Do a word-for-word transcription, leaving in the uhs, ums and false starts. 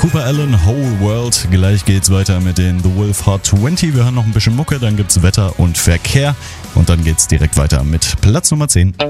Cooper Allen, Whole World. Gleich geht's weiter mit den The Wolf Hot zwanzig. Wir hören noch ein bisschen Mucke, dann gibt's Wetter und Verkehr und dann geht's direkt weiter mit Platz Nummer zehn.